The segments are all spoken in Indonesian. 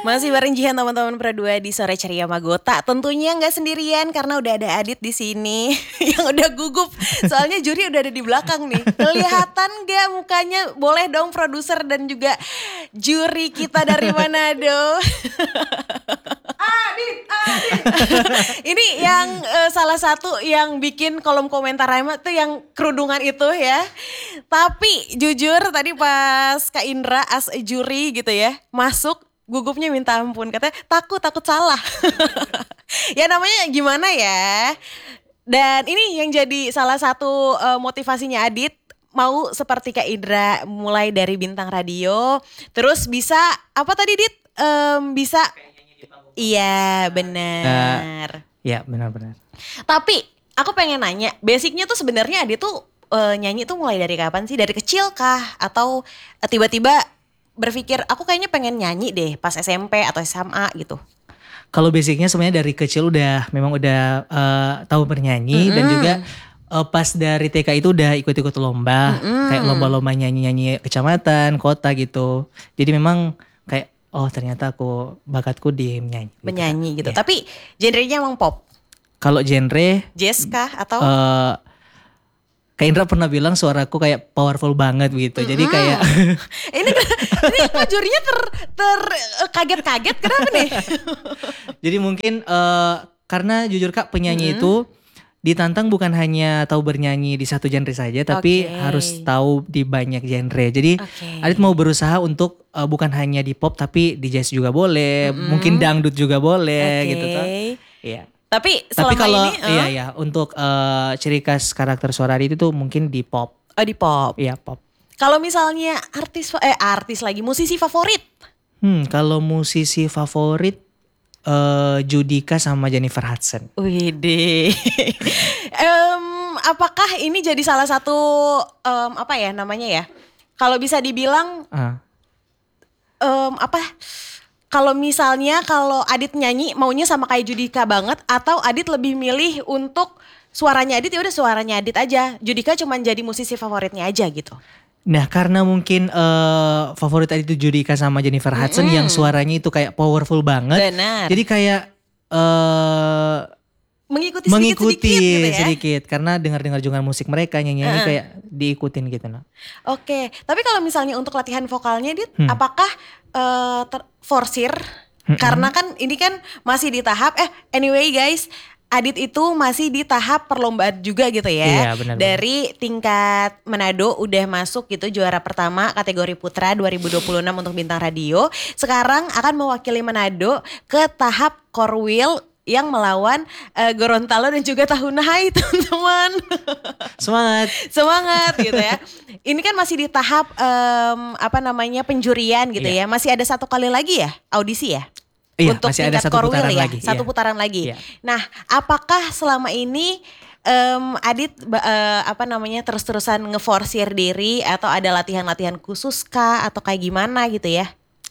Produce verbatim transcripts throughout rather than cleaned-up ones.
Masih bareng Jihan teman-teman berdua di Sore Ceria Magota. Tentunya nggak sendirian karena udah ada Adit di sini yang udah gugup. Soalnya juri udah ada di belakang nih. Kelihatan nggak mukanya? Boleh dong produser dan juga juri kita dari Manado. Adit, Adit. Ini yang uh, salah satu yang bikin kolom komentar Rema tuh yang kerudungan itu ya. Tapi jujur tadi pas Kak Indra as a juri gitu ya masuk, gugupnya minta ampun, katanya takut, takut salah. Ya namanya gimana ya. Dan ini yang jadi salah satu uh, motivasinya Adit, mau seperti Kak Indra, mulai dari bintang radio, terus bisa apa tadi Dit? Um, bisa, iya benar. Uh, ya benar-benar. Tapi aku pengen nanya, basicnya tuh sebenarnya Adit tuh uh, nyanyi tuh mulai dari kapan sih? Dari kecil kah? Atau uh, tiba-tiba berpikir aku kayaknya pengen nyanyi deh pas S M P atau S M A gitu? Kalau basicnya sebenarnya dari kecil udah memang udah uh, tahu bernyanyi, mm-hmm. dan juga uh, pas dari T K itu udah ikut-ikut lomba, mm-hmm. kayak lomba-lomba nyanyi-nyanyi kecamatan, kota gitu. Jadi memang kayak oh ternyata aku bakatku di menyanyi. Gitu. Menyanyi gitu. Ya. Tapi genrenya emang pop. Kalau genre jazz kah atau uh, Kak Indra pernah bilang suaraku kayak powerful banget gitu. Mm-hmm. Jadi kayak ini ini kok jurinya ter ter kaget-kaget kenapa nih? Jadi mungkin uh, karena jujur Kak penyanyi mm-hmm. itu ditantang bukan hanya tahu bernyanyi di satu genre saja, tapi okay. harus tahu di banyak genre. Jadi okay. Adit mau berusaha untuk uh, bukan hanya di pop tapi di jazz juga boleh, mm-hmm. mungkin dangdut juga boleh okay. gitu toh. Iya. Tapi selama Tapi kalau ini, uh, iya ya untuk uh, ciri khas karakter suara Adit itu mungkin di pop. Oh di pop. Iya pop. Kalau misalnya artis eh artis lagi musisi favorit? Hmm kalau musisi favorit uh, Judika sama Jennifer Hudson. Widih. um, apakah ini jadi salah satu um, apa ya namanya ya? Kalau bisa dibilang uh. um, apa? Kalau misalnya kalau Adit nyanyi maunya sama kayak Judika banget, atau Adit lebih milih untuk suaranya Adit ya udah suaranya Adit aja. Judika cuma jadi musisi favoritnya aja gitu. Nah karena mungkin uh, favorit Adit itu Judika sama Jennifer Hudson mm-hmm. yang suaranya itu kayak powerful banget. Benar. Jadi kayak uh, mengikuti mengikuti sedikit, gitu ya? sedikit karena dengar-dengar juga musik mereka nyanyi-nyanyi uh. kayak diikutin gitu nah. Oke, tapi kalau misalnya untuk latihan vokalnya Dit, hmm. apakah uh, terforsir? Mm-hmm. Karena kan ini kan masih di tahap eh anyway guys, Adit itu masih di tahap perlombaan juga gitu ya. Iya, benar, dari benar. Tingkat Manado udah masuk gitu juara pertama kategori putra dua ribu dua puluh enam untuk bintang radio. Sekarang akan mewakili Manado ke tahap Korwil yang melawan uh, Gorontalo dan juga Tahuna. Hai teman-teman. Semangat. Semangat gitu ya. Ini kan masih di tahap um, apa namanya penjurian gitu iya. ya. Masih ada satu kali lagi ya audisi ya? Iya, untuk masih tingkat ada satu Korwil putaran ya. lagi. Satu iya. putaran lagi. Iya. Nah, apakah selama ini um, Adit uh, apa namanya terus-terusan ngeforsir diri atau ada latihan-latihan khusus kah atau kayak gimana gitu ya?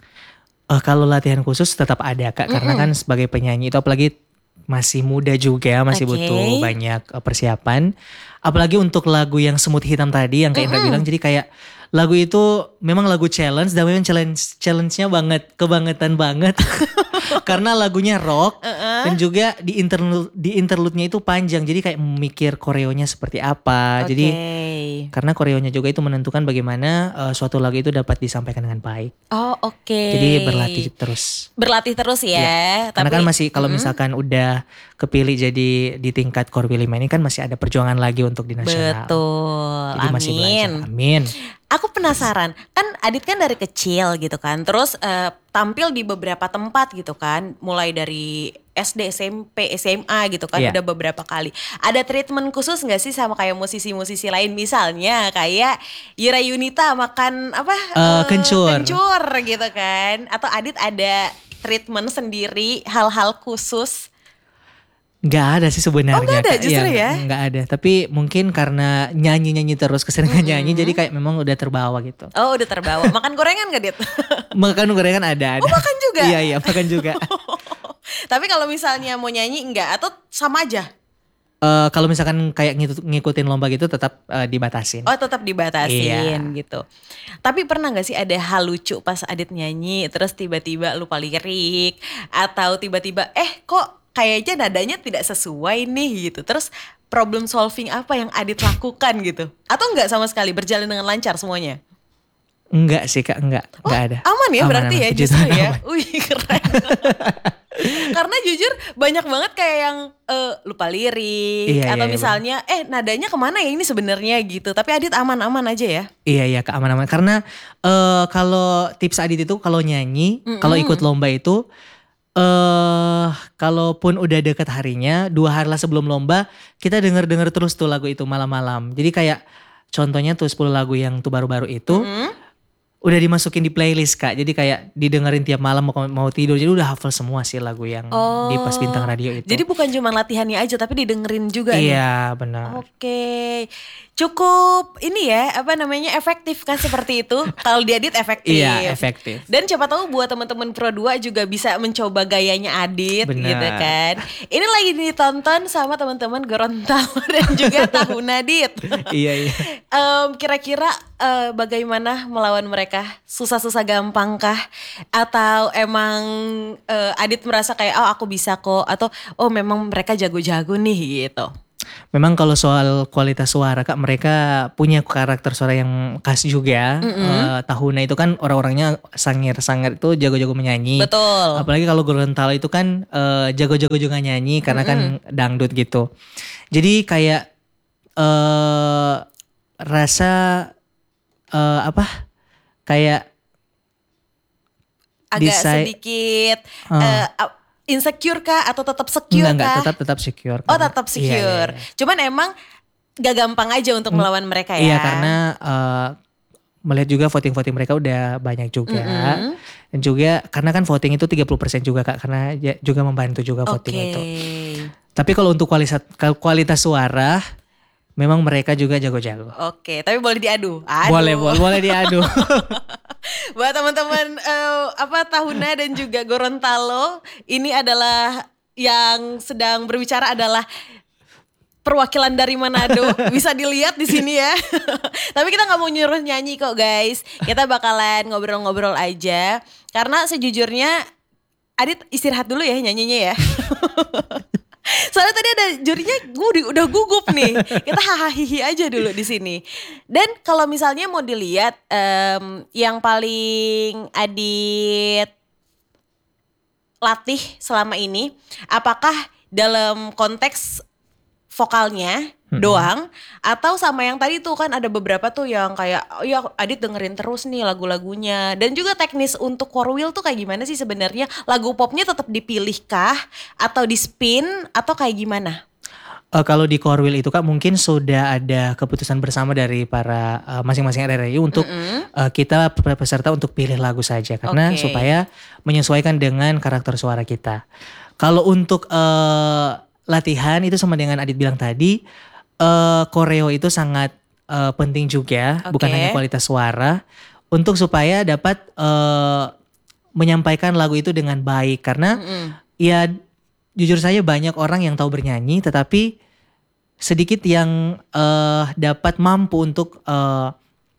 Uh, kalau latihan khusus tetap ada Kak, mm-hmm. karena kan sebagai penyanyi itu apalagi masih muda juga, masih okay. butuh banyak uh, persiapan. Apalagi untuk lagu yang Semut Hitam tadi yang Kak Indra mm-hmm. bilang, jadi kayak lagu itu memang lagu challenge dan memang challenge challenge-nya banget, kebangetan banget. Karena lagunya rock uh-uh. dan juga di interlude di interlude-nya itu panjang. Jadi kayak mikir koreonya seperti apa. Okay. Jadi karena koreonya juga itu menentukan bagaimana uh, suatu lagu itu dapat disampaikan dengan baik. Oh, oke. Okay. Jadi berlatih terus. Berlatih terus ya. ya. Tapi, karena kan masih kalau mm-hmm. misalkan udah kepilih jadi di tingkat Korwil lima ini kan masih ada perjuangan lagi untuk di nasional. Betul. Jadi Amin. masih belajar. Amin. Aku penasaran, kan Adit kan dari kecil gitu kan, terus uh, tampil di beberapa tempat gitu kan, mulai dari S D, S M P, S M A gitu kan, yeah. udah beberapa kali. Ada treatment khusus gak sih sama kayak musisi-musisi lain, misalnya kayak Yura Yunita makan apa? Uh, uh, kencur. Kencur gitu kan, atau Adit ada treatment sendiri, hal-hal khusus? Gak ada sih sebenarnya. Oh gak ada justru ya? ya? Gak ada, tapi mungkin karena nyanyi-nyanyi terus, keseringan mm-hmm. nyanyi jadi kayak memang udah terbawa gitu. Oh udah terbawa, makan gorengan gak Dit? Makan gorengan ada, ada. Oh makan juga? Iya iya makan juga. Tapi kalau misalnya mau nyanyi enggak atau sama aja? Uh, kalau misalkan kayak ngikut, ngikutin lomba gitu tetap uh, dibatasin. Oh tetap dibatasin iya. gitu. Tapi pernah gak sih ada hal lucu pas Adit nyanyi terus tiba-tiba lupa lirik atau tiba-tiba eh kok kayaknya nadanya tidak sesuai nih gitu. Terus problem solving apa yang Adit lakukan gitu? Atau enggak sama sekali berjalan dengan lancar semuanya? Enggak sih Kak, enggak, oh, enggak ada. Aman ya aman, berarti aman. ya justru ya. Wih keren. Karena jujur banyak banget kayak yang uh, lupa lirik iya, atau iya, misalnya iya. eh nadanya kemana ya ini sebenarnya gitu. Tapi Adit aman-aman aja ya. Iya iya Kak, aman-aman. Karena uh, kalau tips Adit itu kalau nyanyi, mm-hmm. kalau ikut lomba itu eh uh, kalaupun udah deket harinya, dua hari lah sebelum lomba kita denger-denger terus tuh lagu itu malam-malam. Jadi kayak contohnya tuh sepuluh lagu yang tuh baru-baru itu mm-hmm. udah dimasukin di playlist Kak. Jadi kayak didengerin tiap malam mau, mau tidur. Jadi udah hafal semua sih lagu yang oh, di Pas Bintang Radio itu. Jadi bukan cuma latihannya aja tapi didengerin juga nih. Iya benar. Oke. Cukup ini ya apa namanya efektif kan seperti itu. Kalau diedit efektif. Iya efektif. Dan siapa tahu buat teman-teman Pro dua juga bisa mencoba gayanya Adit bener. Gitu kan. Ini lagi ditonton sama teman-teman Gorontalo dan juga Tahuna Adit. Iya iya. Um, kira-kira uh, bagaimana melawan mereka? Susah-susah gampang kah? Atau emang uh, Adit merasa kayak oh aku bisa kok atau oh memang mereka jago-jago nih gitu. Memang kalau soal kualitas suara Kak, mereka punya karakter suara yang khas juga. Mm-hmm. Uh, Tahuna itu kan orang-orangnya sangir-sangir itu jago-jago menyanyi. Betul. Apalagi kalau Gorontalo itu kan uh, jago-jago juga nyanyi karena mm-hmm. kan dangdut gitu. Jadi kayak uh, rasa uh, apa? Kayak agak disay- sedikit uh. Uh, insecure kah atau tetap secure enggak, kah? Enggak, tetap tetap secure. Oh, tetap secure. Iya, iya, iya. Cuman emang gak gampang aja untuk melawan mereka ya. Iya, karena uh, melihat juga voting-voting mereka udah banyak juga. Mm-hmm. Dan juga karena kan voting itu tiga puluh persen juga Kak, karena juga membantu juga voting okay. itu. Tapi kalau untuk kualitas kualitas suara memang mereka juga jago-jago. Oke, tapi boleh diadu. Aduh. Boleh, boleh, boleh diadu. Buat teman-teman uh, apa Tahuna dan juga Gorontalo, ini adalah yang sedang berbicara adalah perwakilan dari Manado. Bisa dilihat di sini ya. Tapi kita nggak mau nyuruh nyanyi kok guys. Kita bakalan ngobrol-ngobrol aja. Karena sejujurnya Adit istirahat dulu ya nyanyinya ya. Soalnya tadi ada jurinya gue udah gugup nih. Kita hahaha aja dulu di sini. Dan kalau misalnya mau dilihat um, yang paling Adit latih selama ini, apakah dalam konteks vokalnya hmm. doang atau sama yang tadi tuh kan ada beberapa tuh yang kayak oh ya Adit dengerin terus nih lagu-lagunya dan juga teknis untuk chorwheel tuh kayak gimana sih sebenarnya, lagu popnya tetap dipilihkah atau di spin atau kayak gimana? Uh, kalau di chorwheel itu Kak mungkin sudah ada keputusan bersama dari para uh, masing-masing R R I untuk mm-hmm. uh, kita peserta untuk pilih lagu saja karena okay. supaya menyesuaikan dengan karakter suara kita. Kalau untuk uh, latihan itu sama dengan Adit bilang tadi, uh, koreo itu sangat uh, penting juga, okay. bukan hanya kualitas suara, untuk supaya dapat uh, menyampaikan lagu itu dengan baik. Karena mm-hmm. ya jujur saja banyak orang yang tahu bernyanyi, tetapi sedikit yang uh, dapat mampu untuk uh,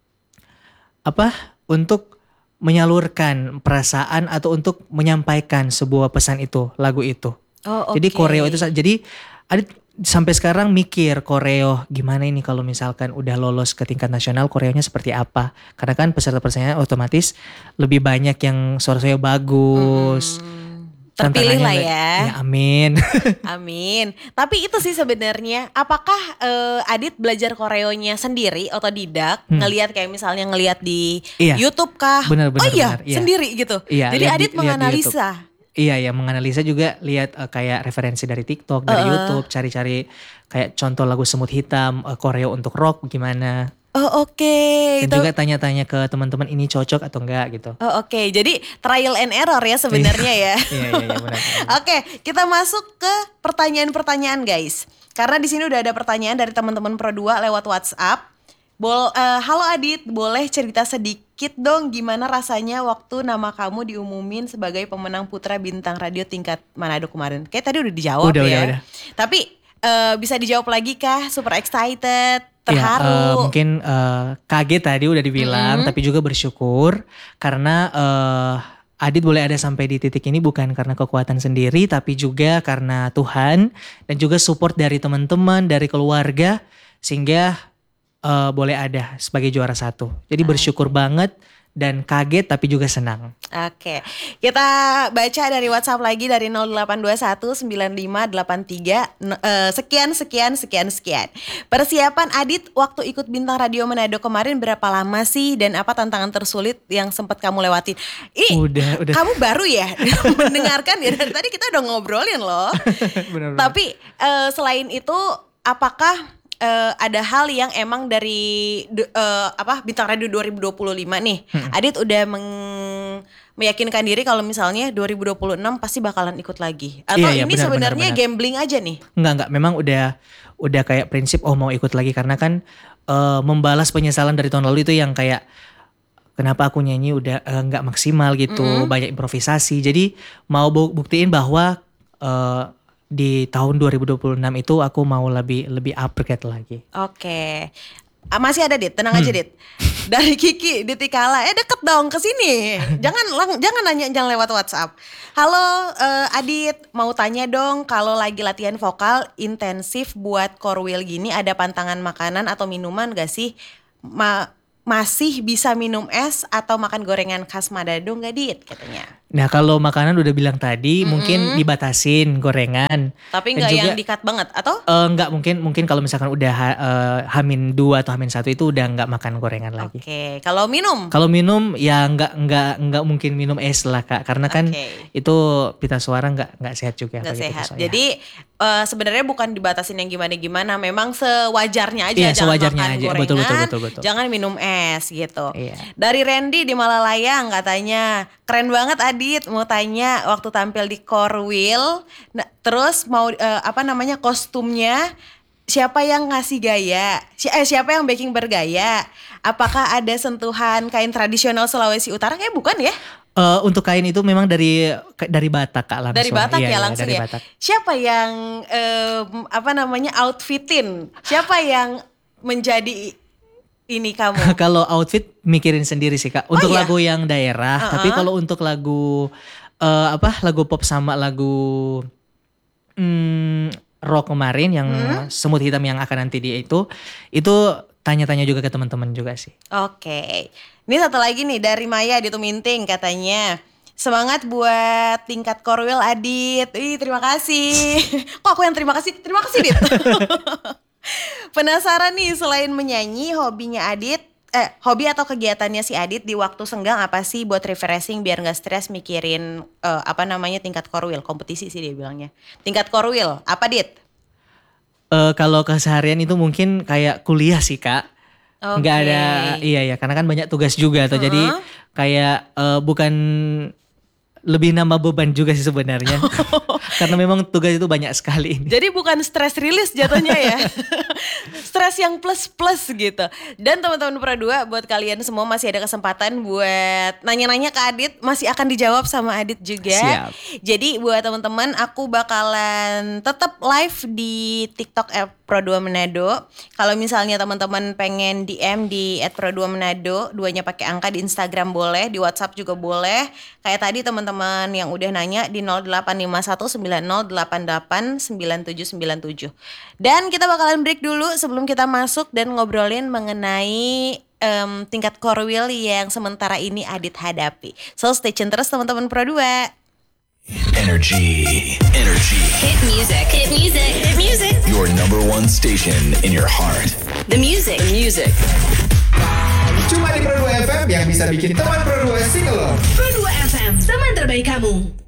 apa? Untuk menyalurkan perasaan atau untuk menyampaikan sebuah pesan itu, lagu itu. Oh, okay. Jadi koreo itu jadi Adit sampai sekarang mikir koreo gimana ini kalau misalkan udah lolos ke tingkat nasional koreonya seperti apa, karena kan peserta-pesertanya otomatis lebih banyak yang suara-suaranya bagus. Hmm, terpilih lah ya. Ya amin. Amin. Tapi itu sih sebenarnya apakah uh, Adit belajar koreonya sendiri otodidak, hmm. ngelihat kayak misalnya ngelihat di iya. YouTube kah? Benar, benar, oh iya, benar, iya. sendiri gitu. Iya, jadi Adit di, menganalisa. Iya ya, menganalisa juga lihat uh, kayak referensi dari TikTok, dari uh. YouTube, cari-cari kayak contoh lagu Semut Hitam, uh, koreo untuk rock gimana. Oh oke. Okay. Dan itu juga tanya-tanya ke teman-teman ini cocok atau enggak gitu. Oh oke, okay. Jadi trial and error ya sebenarnya ya. Iya iya iya benar. Oke, okay, kita masuk ke pertanyaan-pertanyaan guys. Karena di sini udah ada pertanyaan dari teman-teman Pro dua lewat WhatsApp. Bol, uh, halo Adit, boleh cerita sedikit dong gimana rasanya waktu nama kamu diumumin sebagai pemenang Putra Bintang Radio tingkat Manado kemarin? Kayak tadi udah dijawab udah, ya. Udah, udah. Tapi uh, bisa dijawab lagi kah? Super excited, terharu. Ya, uh, mungkin uh, kaget tadi udah dibilang, mm-hmm. tapi juga bersyukur karena uh, Adit boleh ada sampai di titik ini bukan karena kekuatan sendiri, tapi juga karena Tuhan dan juga support dari teman-teman, dari keluarga, sehingga uh, boleh ada sebagai juara satu. Jadi bersyukur okay. banget dan kaget tapi juga senang. Oke, kita baca dari WhatsApp lagi dari nol delapan dua satu sembilan lima delapan tiga uh, sekian sekian sekian sekian. Persiapan Adit waktu ikut Bintang Radio Manado kemarin berapa lama sih dan apa tantangan tersulit yang sempat kamu lewatin? Ih, udah, udah. Kamu baru ya mendengarkan ya, dari tadi kita udah ngobrolin loh. Benar-benar. Tapi uh, selain itu apakah Uh, ada hal yang emang dari uh, apa Bintang Radio dua ribu dua puluh lima nih, hmm. Adit udah meng, meyakinkan diri kalau misalnya dua ribu dua puluh enam pasti bakalan ikut lagi. Atau iya, iya, ini benar, sebenarnya benar, benar. Gambling aja nih? Enggak enggak, memang udah udah kayak prinsip oh mau ikut lagi karena kan uh, membalas penyesalan dari tahun lalu itu yang kayak kenapa aku nyanyi udah uh, nggak maksimal gitu, mm-hmm. banyak improvisasi. Jadi mau buktiin bahwa uh, di tahun dua ribu dua puluh enam itu aku mau lebih lebih upgrade lagi. Oke. Masih ada Dit, tenang hmm. aja Dit. Dari Kiki di Tikala, eh deket dong ke sini. Jangan lang, jangan nanya jangan lewat WhatsApp. Halo uh, Adit, mau tanya dong kalau lagi latihan vokal intensif buat chorwheel gini ada pantangan makanan atau minuman gak sih? Ma- masih bisa minum es atau makan gorengan khas Manado gak Dit katanya? Nah kalau makanan udah bilang tadi mm-hmm. mungkin dibatasin gorengan. Tapi nggak yang di-cut banget atau? Uh, nggak mungkin mungkin kalau misalkan udah uh, hamin dua atau hamin satu itu udah nggak makan gorengan lagi. Oke, okay. Kalau minum? Kalau minum ya nggak nggak nggak mungkin minum es lah Kak, karena kan okay. itu pita suara nggak nggak sehat juga. Nggak sehat. Jadi uh, sebenarnya bukan dibatasin yang gimana-gimana, memang sewajarnya aja. Iya, jangan sewajarnya makan aja. Gorengan, betul, betul, betul, betul. Jangan minum es gitu. Iya. Dari Randy di Malalayang katanya keren banget Adit, mau tanya waktu tampil di chorwheel, nah, terus mau uh, apa namanya kostumnya siapa yang ngasih gaya? Si, eh, siapa yang backing bergaya? Apakah ada sentuhan kain tradisional Sulawesi Utara? Kayak bukan ya? Uh, untuk kain itu memang dari dari Batak Kak langsung. Dari Batak iya, ya langsung iya, ya. Batak. Siapa yang uh, apa namanya outfitin? Siapa yang menjadi ini kamu? Kalau outfit mikirin sendiri sih Kak. Untuk oh, iya? lagu yang daerah, uh-huh. tapi kalau untuk lagu uh, apa lagu pop sama lagu hmm, rock kemarin yang hmm? Semut Hitam yang akan nanti dia itu, itu tanya-tanya juga ke teman-teman juga sih. Oke, okay. Ini satu lagi nih dari Maya di Tuminting katanya. Semangat buat tingkat chorwheel Adit. Ih terima kasih. Kok aku yang terima kasih? Terima kasih Dit. Penasaran nih selain menyanyi hobinya Adit, eh hobi atau kegiatannya si Adit di waktu senggang apa sih buat refreshing biar nggak stres mikirin uh, apa namanya tingkat chorwheel, kompetisi sih dia bilangnya. Tingkat chorwheel apa Dit? Uh, kalau keseharian itu mungkin kayak kuliah sih Kak. Okay. Nggak ada iya ya karena kan banyak tugas juga tuh uh-huh. jadi kayak uh, bukan lebih nambah beban juga sih sebenarnya. Karena memang tugas itu banyak sekali. Jadi bukan stress release jatuhnya ya. Stres yang plus-plus gitu. Dan teman-teman Pro dua buat kalian semua masih ada kesempatan buat nanya-nanya ke Adit. Masih akan dijawab sama Adit juga. Siap. Jadi buat teman-teman aku bakalan tetap live di TikTok app Pro dua Manado. Kalau misalnya teman-teman pengen D M di at Pro dua Manado, duanya pakai angka, di Instagram boleh, di WhatsApp juga boleh. Kayak tadi teman-teman yang udah nanya di nol delapan lima satu sembilan nol delapan delapan sembilan tujuh sembilan tujuh. Dan kita bakalan break dulu sebelum kita masuk dan ngobrolin mengenai um, tingkat chorwheel yang sementara ini Adit hadapi. So stay tune terus teman-teman Pro dua. Energy, energy. Hit music, hit music, hit music. Your number one station in your heart. The music, the music. Cuma di Pro dua F M yang bisa bikin teman Pro dua single. Pro dua F M, teman terbaik kamu.